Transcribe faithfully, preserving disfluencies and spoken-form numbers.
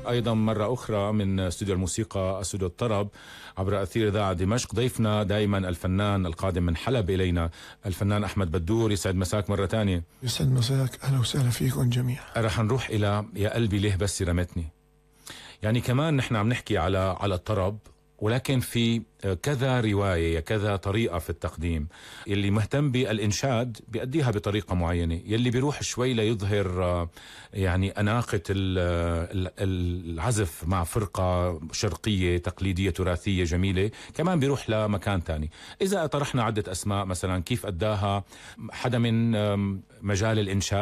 أيضا مرة أخرى من استوديو الموسيقى استوديو الطرب عبر أثير إذاعة دمشق. ضيفنا دائما الفنان القادم من حلب إلينا الفنان أحمد بدور. يسعد مساك مرة تانية. يسعد مساك، أهلا وسهلا فيكم جميعا. رح نروح إلى يا قلبي ليه بس رمتني. يعني كمان نحن عم نحكي على على الطرب، ولكن في كذا رواية كذا طريقة في التقديم. يلي مهتم بالإنشاد بيأديها بطريقة معينة، يلي بيروح شوي ليظهر يعني أناقة العزف مع فرقة شرقية تقليدية تراثية جميلة كمان بيروح لمكان تاني. إذا طرحنا عدة أسماء مثلا كيف أداها حدا من مجال الإنشاد